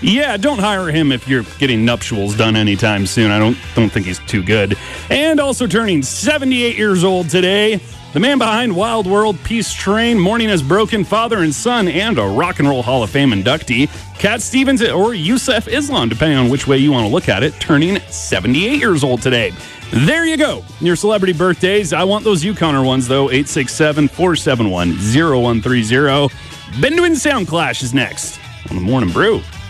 Yeah, don't hire him if you're getting nuptials done anytime soon. I don't think he's too good. And also turning 78 years old today, the man behind Wild World, Peace Train, Morning Has Broken, Father and Son, and a Rock and Roll Hall of Fame inductee, Cat Stevens or Yusuf Islam, depending on which way you want to look at it, turning 78 years old today. There you go. Your celebrity birthdays. I want those Yukoner ones, though. 867-471-0130. Been doing Sound Clash is next on the Morning Brew.